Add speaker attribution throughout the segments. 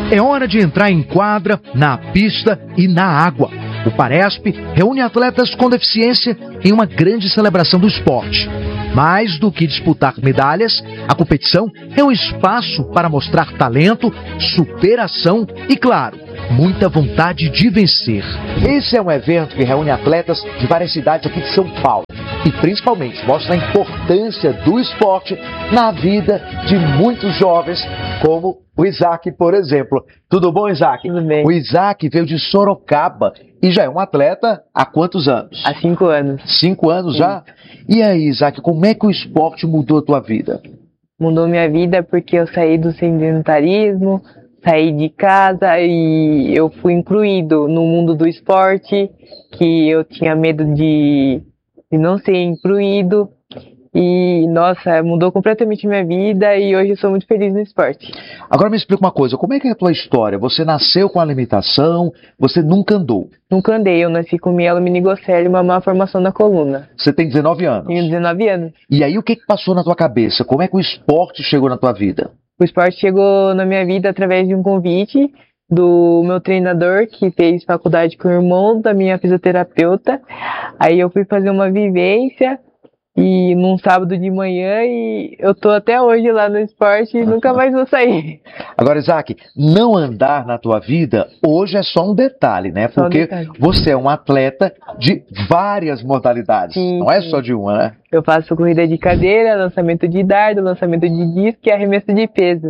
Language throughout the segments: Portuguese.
Speaker 1: É hora de entrar em quadra, na pista e na água. O Paresp reúne atletas com deficiência em uma grande celebração do esporte. Mais do que disputar medalhas, a competição é um espaço para mostrar talento, superação e, claro, muita vontade de vencer. Esse é um evento que reúne atletas de várias cidades aqui de São Paulo e principalmente mostra a importância do esporte na vida de muitos jovens, como o Isaac, por exemplo. Tudo bom, Isaac?
Speaker 2: Tudo bem.
Speaker 1: O Isaac veio de Sorocaba e já é um atleta há quantos anos?
Speaker 2: Há 5 anos.
Speaker 1: 5 anos
Speaker 2: Sim.
Speaker 1: já? E aí, Isaac, como é que o esporte mudou a tua vida?
Speaker 2: Mudou minha vida porque eu saí do sedentarismo, saí de casa e eu fui incluído no mundo do esporte, que eu tinha medo de não ser incluído. E, nossa, mudou completamente minha vida e hoje eu sou muito feliz no esporte.
Speaker 1: Agora me explica uma coisa, como é que é a tua história? Você nasceu com a limitação, você nunca andou.
Speaker 2: Nunca andei, eu nasci com mielomeningocele, uma má formação na coluna.
Speaker 1: Você tem 19 anos.
Speaker 2: Tenho 19 anos.
Speaker 1: E aí o que passou na tua cabeça? Como é que o esporte chegou na tua vida?
Speaker 2: O esporte chegou na minha vida através de um convite do meu treinador, que fez faculdade com o irmão da minha fisioterapeuta. Aí eu fui fazer uma vivência e num sábado de manhã e eu tô até hoje lá no esporte e nunca mais vou sair.
Speaker 1: Agora, Isaac, não andar na tua vida hoje é só um detalhe, né?
Speaker 2: Só um
Speaker 1: Porque
Speaker 2: detalhe.
Speaker 1: você é um atleta de várias modalidades,
Speaker 2: Sim,
Speaker 1: não é
Speaker 2: sim.
Speaker 1: só de uma, né?
Speaker 2: Eu faço corrida de cadeira, lançamento de dardo, lançamento de disco e arremesso de peso.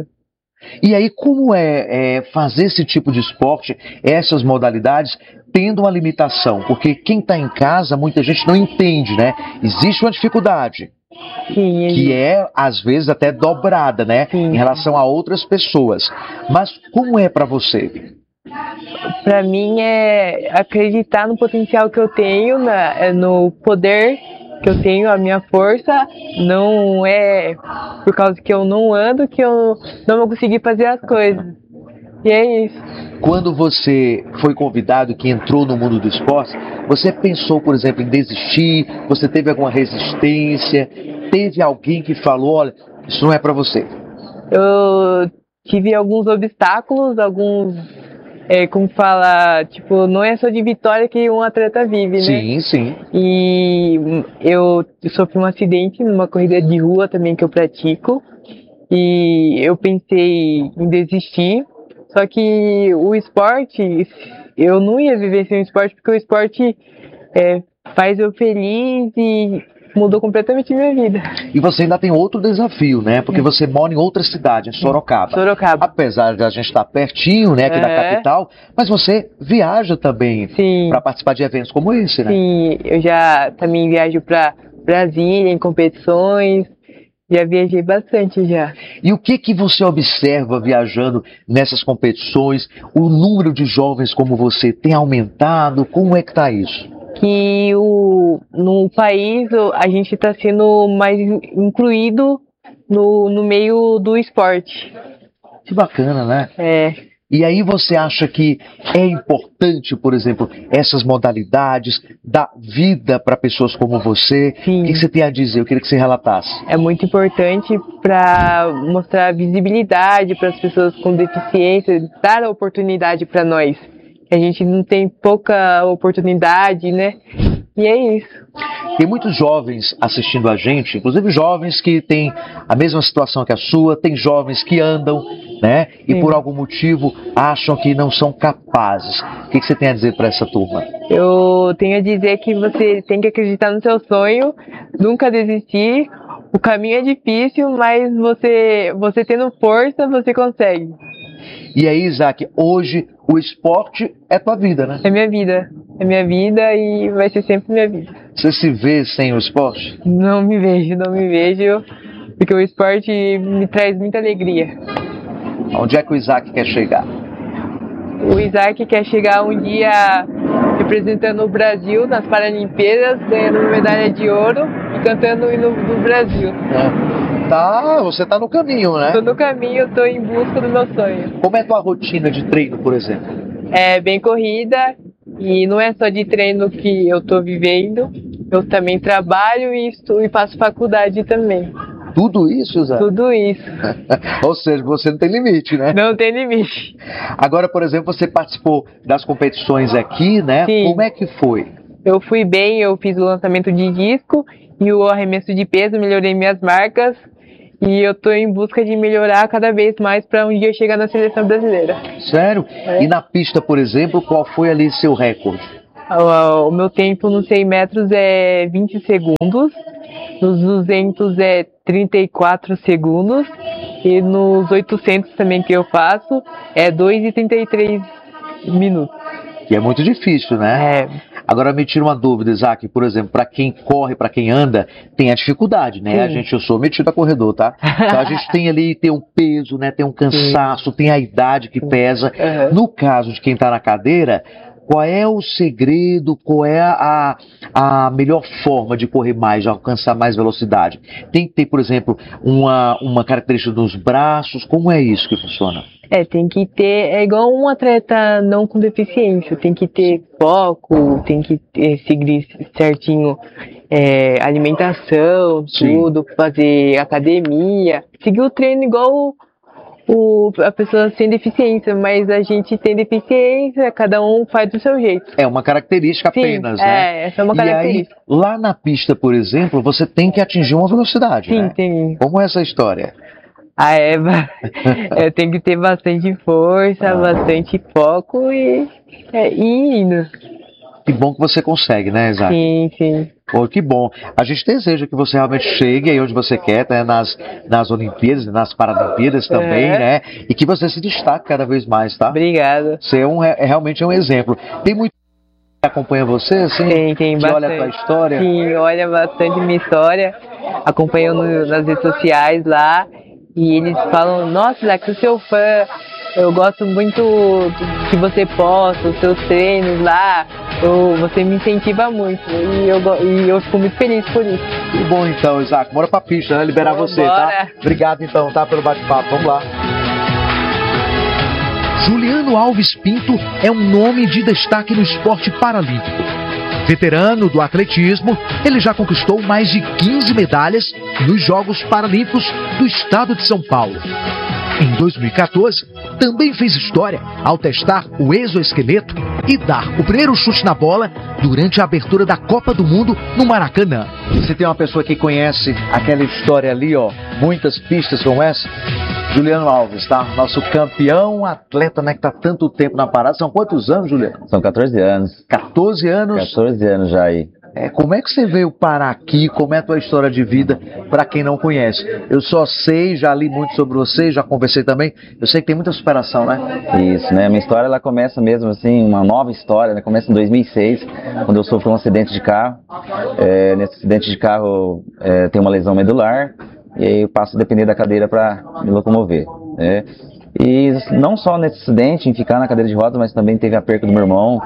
Speaker 1: E aí, como é fazer esse tipo de esporte, essas modalidades, tendo uma limitação? Porque quem está em casa, muita gente não entende, né? Existe uma dificuldade,
Speaker 2: Sim,
Speaker 1: que é, às vezes, até dobrada, né?
Speaker 2: Sim.
Speaker 1: Em relação a outras pessoas. Mas como é para você?
Speaker 2: Para mim é acreditar no potencial que eu tenho, no poder que eu tenho, a minha força. Não é por causa que eu não ando que eu não vou conseguir fazer as coisas. E é isso.
Speaker 1: Quando você foi convidado, que entrou no mundo do esporte, você pensou, por exemplo, em desistir? Você teve alguma resistência? Teve alguém que falou, olha, isso não é para você?
Speaker 2: Eu tive alguns obstáculos, como fala, tipo, não é só de vitória que um atleta vive, né?
Speaker 1: Sim, sim.
Speaker 2: E eu sofri um acidente numa corrida de rua também que eu pratico. E eu pensei em desistir. Só que o esporte, eu não ia viver sem o esporte, porque o esporte faz eu feliz e mudou completamente minha vida.
Speaker 1: E você ainda tem outro desafio, né? Porque você mora em outra cidade, em Sorocaba.
Speaker 2: Sorocaba.
Speaker 1: Apesar de a gente estar pertinho, né, aqui da capital, mas você viaja também para participar de eventos como esse, né?
Speaker 2: Sim, eu já também viajo para Brasília em competições. Já viajei bastante já.
Speaker 1: E o que você observa viajando nessas competições? O número de jovens como você tem aumentado? Como é que está isso?
Speaker 2: Que no país a gente está sendo mais incluído no meio do esporte.
Speaker 1: Que bacana, né?
Speaker 2: É.
Speaker 1: E aí você acha que é importante, por exemplo, essas modalidades, dar vida para pessoas como você?
Speaker 2: Sim.
Speaker 1: O que você tem a dizer? Eu queria que você relatasse.
Speaker 2: É muito importante para mostrar visibilidade para as pessoas com deficiência, dar a oportunidade para nós. A gente não tem pouca oportunidade, né? E é isso.
Speaker 1: Tem muitos jovens assistindo a gente, inclusive jovens que têm a mesma situação que a sua, tem jovens que andam, né? E por algum motivo acham que não são capazes. O que você tem a dizer para essa turma?
Speaker 2: Eu tenho a dizer que você tem que acreditar no seu sonho, nunca desistir. O caminho é difícil, mas você tendo força, você consegue.
Speaker 1: E aí, Isaac, hoje o esporte é tua vida, né?
Speaker 2: É minha vida. É minha vida e vai ser sempre minha vida.
Speaker 1: Você se vê sem o esporte?
Speaker 2: Não me vejo, porque o esporte me traz muita alegria.
Speaker 1: Onde é que o Isaac quer chegar?
Speaker 2: O Isaac quer chegar um dia representando o Brasil nas Paralimpíadas, ganhando uma medalha de ouro e cantando o hino do Brasil.
Speaker 1: Você tá no caminho, né?
Speaker 2: Tô no caminho, tô em busca do meu sonho.
Speaker 1: Como é a tua rotina de treino, por exemplo?
Speaker 2: É bem corrida e não é só de treino que eu tô vivendo. Eu também trabalho e faço faculdade também.
Speaker 1: Tudo isso, Zé?
Speaker 2: Tudo isso.
Speaker 1: Ou seja, você não tem limite, né?
Speaker 2: Não tem limite.
Speaker 1: Agora, por exemplo, você participou das competições aqui, né?
Speaker 2: Sim.
Speaker 1: Como é que foi?
Speaker 2: Eu fui bem, eu fiz o lançamento de disco e o arremesso de peso, melhorei minhas marcas e eu tô em busca de melhorar cada vez mais para um dia chegar na seleção brasileira.
Speaker 1: Sério?
Speaker 2: É.
Speaker 1: E na pista, por exemplo, qual foi ali seu recorde?
Speaker 2: O meu tempo nos 100 metros é 20 segundos, nos 200 é 34 segundos e nos 800 também que eu faço é 2:33 minutos.
Speaker 1: Que é muito difícil, né?
Speaker 2: É.
Speaker 1: Agora me tira uma dúvida, Isaac, por exemplo, para quem corre, para quem anda, tem a dificuldade, né?
Speaker 2: Sim.
Speaker 1: Eu sou metido a corredor, tá? Então a gente tem ali, tem um peso, né? Tem um cansaço, tem a idade que pesa.
Speaker 2: Uhum.
Speaker 1: No caso de quem tá na cadeira, qual é o segredo, qual é a melhor forma de correr mais, de alcançar mais velocidade? Tem que ter, por exemplo, uma característica dos braços, como é isso que funciona?
Speaker 2: Tem que ter, é igual um atleta não com deficiência, tem que ter foco, tem que seguir certinho alimentação, tudo, fazer academia, seguir o treino igual a pessoa sem deficiência, mas a gente tem deficiência, cada um faz do seu jeito.
Speaker 1: É uma característica apenas, né?
Speaker 2: Essa é uma característica.
Speaker 1: E aí, lá na pista, por exemplo, você tem que atingir uma velocidade,
Speaker 2: Sim,
Speaker 1: né?
Speaker 2: tem.
Speaker 1: Como é essa história?
Speaker 2: A Eva tem que ter bastante força, bastante foco e indo.
Speaker 1: Que bom que você consegue, né, Isaac?
Speaker 2: Sim, sim.
Speaker 1: Pô, que bom. A gente deseja que você realmente chegue aí onde você quer, né, nas Olimpíadas, nas Paralimpíadas também, né? E que você se destaque cada vez mais, tá?
Speaker 2: Obrigada.
Speaker 1: Você realmente é um exemplo. Tem muito que acompanha você, assim?
Speaker 2: Tem
Speaker 1: que
Speaker 2: bastante.
Speaker 1: Olha a tua história?
Speaker 2: Sim, olha bastante minha história. Acompanham nas redes sociais lá. E eles falam, nossa, Isaac, sou seu fã, eu gosto muito que você posta, os seus treinos lá, você me incentiva muito e eu fico muito feliz por isso.
Speaker 1: Que bom então, Isaac, bora pra pista, né? Liberar você, tá? Obrigado então, tá, pelo bate-papo, vamos lá.
Speaker 3: Juliano Alves Pinto é um nome de destaque no esporte paralímpico. Veterano do atletismo, ele já conquistou mais de 15 medalhas nos Jogos Paralímpicos do estado de São Paulo. Em 2014, também fez história ao testar o exoesqueleto e dar o primeiro chute na bola durante a abertura da Copa do Mundo no Maracanã.
Speaker 1: Você tem uma pessoa que conhece aquela história ali, ó, muitas pistas como essa? Juliano Alves, tá? Nosso campeão atleta, né, que tá tanto tempo na parada. São quantos anos, Juliano?
Speaker 4: São 14 anos.
Speaker 1: 14 anos?
Speaker 4: 14 anos já aí.
Speaker 1: Como é que você veio parar aqui? Como é a tua história de vida para quem não conhece? Eu só sei, já li muito sobre você, já conversei também. Eu sei que tem muita superação, né?
Speaker 4: Isso, né? Minha história, ela começa mesmo assim, uma nova história, né? Começa em 2006, quando eu sofri um acidente de carro. Nesse acidente de carro tem uma lesão medular. E aí eu passo a depender da cadeira para me locomover, né? E não só nesse acidente, em ficar na cadeira de rodas, mas também teve a perca do meu irmão.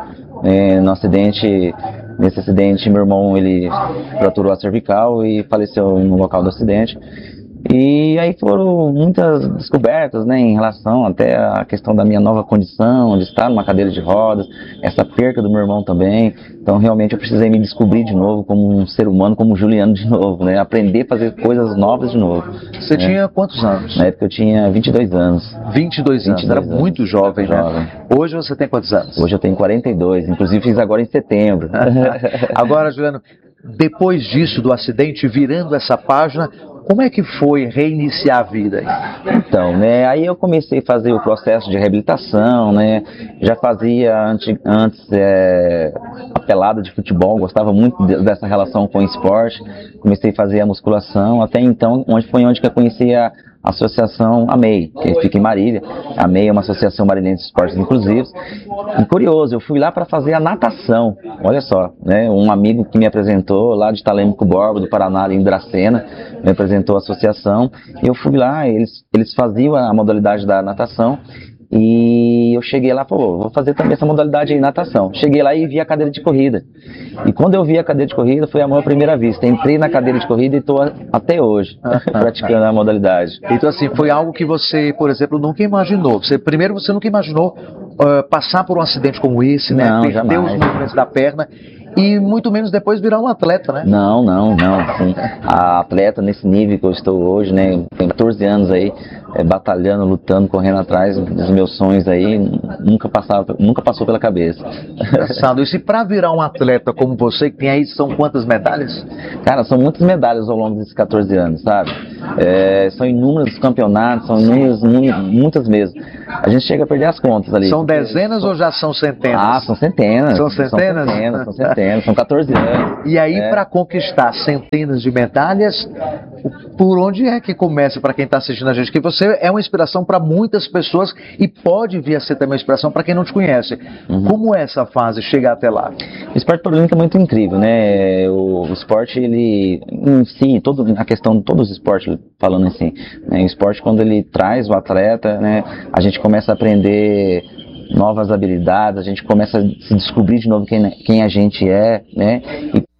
Speaker 4: Nesse acidente, meu irmão, ele fraturou a cervical e faleceu no local do acidente. E aí foram muitas descobertas, né, em relação até à questão da minha nova condição, de estar numa cadeira de rodas, essa perca do meu irmão também. Então realmente eu precisei me descobrir de novo como um ser humano, como Juliano de novo, né, aprender a fazer coisas novas de novo.
Speaker 1: Você tinha quantos anos?
Speaker 4: Na época eu tinha 22 anos.
Speaker 1: 22 anos, era muito jovem, né? Hoje você tem quantos anos?
Speaker 4: Hoje eu tenho 42, inclusive fiz agora em setembro.
Speaker 1: Agora, Juliano, depois disso, do acidente, virando essa página, como é que foi reiniciar a vida aí?
Speaker 4: Então, né, aí eu comecei a fazer o processo de reabilitação, né, já fazia antes a pelada de futebol, gostava muito dessa relação com o esporte, comecei a fazer a musculação, até então, foi onde que eu conheci a associação AMEI, que fica em Marília. A AMEI é uma associação marinense de esportes inclusivos. E curioso, eu fui lá para fazer a natação, olha só, né? Um amigo que me apresentou lá de Talêmico Borba, do Paraná, em Dracena, me apresentou a associação. Eu fui lá, eles faziam a modalidade da natação. E eu cheguei lá e falei, vou fazer também essa modalidade aí, natação. Cheguei lá e vi a cadeira de corrida. E quando eu vi a cadeira de corrida, foi amor à primeira vista. Entrei na cadeira de corrida e estou até hoje praticando a modalidade.
Speaker 1: Então assim, foi algo que você, por exemplo, nunca imaginou. Primeiro você nunca imaginou
Speaker 3: passar por um acidente como esse, né?
Speaker 4: Não,
Speaker 3: Perder
Speaker 4: jamais.
Speaker 3: os movimentos da perna e muito menos depois virar um atleta, né?
Speaker 4: Não. Assim, a atleta nesse nível que eu estou hoje, né? Tenho 14 anos aí, batalhando, lutando, correndo atrás dos meus sonhos aí, nunca passou pela cabeça.
Speaker 3: Engraçado. E se para virar um atleta como você, que tem aí, são quantas medalhas?
Speaker 4: Cara, são muitas medalhas ao longo desses 14 anos, sabe? São inúmeros campeonatos, são muitas mesmo. A gente chega a perder as contas ali.
Speaker 3: São dezenas ou já são centenas?
Speaker 4: Ah, são centenas.
Speaker 3: São centenas?
Speaker 4: São centenas, são 14 anos.
Speaker 3: E aí, para conquistar centenas de medalhas, por onde é que começa para quem está assistindo a gente? Que você é uma inspiração para muitas pessoas e pode vir a ser também uma inspiração para quem não te conhece. Como é essa fase, chegar até lá?
Speaker 4: O esporte paralímpico é muito incrível, né? O esporte, ele, em si, a questão de todos os esportes, falando assim, né? O esporte, quando ele traz o atleta, né? A gente começa a aprender novas habilidades, a gente começa a se descobrir de novo quem a gente é, né? E